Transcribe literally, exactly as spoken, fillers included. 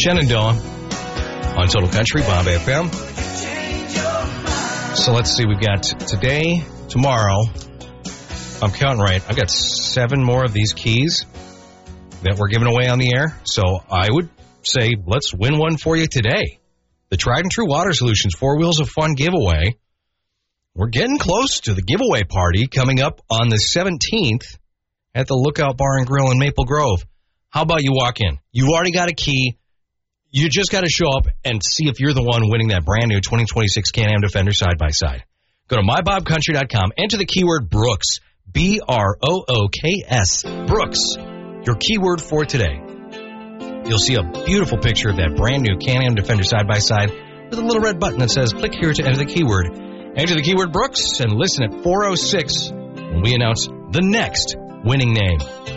Shenandoah on Total Country, Bob F M. So let's see, we've got today, tomorrow, I'm counting right, I've got seven more of these keys that we're giving away on the air. So I would say let's win one for you today. The Tried and True Water Solutions Four Wheels of Fun giveaway. We're getting close to the giveaway party coming up on the seventeenth at the Lookout Bar and Grill in Maple Grove. How about you walk in? You already got a key. You just got to show up and see if you're the one winning that brand new twenty twenty-six Can-Am Defender side-by-side. Go to my bob country dot com. Enter the keyword Brooks. B R O O K S. Brooks. Your keyword for today. You'll see a beautiful picture of that brand new Can-Am Defender side-by-side with a little red button that says click here to enter the keyword. Enter the keyword Brooks and listen at four oh six when we announce the next winning name.